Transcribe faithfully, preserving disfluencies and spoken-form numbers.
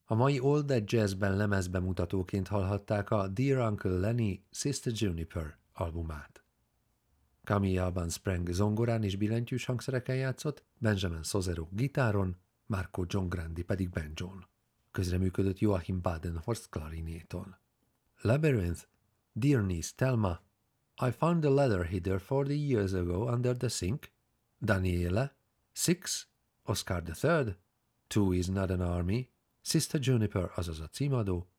A mai All That Jazzben lemezbemutatóként hallhatták a Dear Uncle Lenny Sister Juniper albumát. Camille Alban Sprang zongorán és billentyűs hangszereken játszott, Benjamin Sozero gitáron, Marco John Grandi pedig banjón. Közreműködött Joachim Badenhorst klarinéton. Labyrinth, Dear Niece Thelma, I found a letter hidden forty years ago under the sink, Daniela, Six, Oscar the Third, Two is not an army, Sister Juniper, azaz a címadó,